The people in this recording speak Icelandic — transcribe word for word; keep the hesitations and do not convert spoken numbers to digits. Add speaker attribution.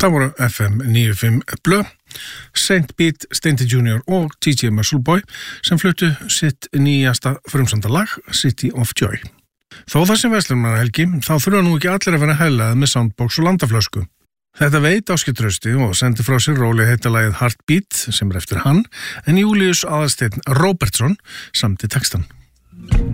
Speaker 1: Það voru F M níutíu og fimm Blöð, Saint Pete, Steindi junior og T J Muscle Boy sem fluttu sitt nýjasta frumsamda lag, City of Joy. Þó það sem verslunarhelgi, þá þurfa nú ekki allir að vera hellaðið með soundbox og landaflösku. Þetta veit Ásgeir Trausti og sendi frá sér róli heita lagið Heartbeat sem er eftir hann, en Júlíus Aðalsteinn Róbertsson samdi textan.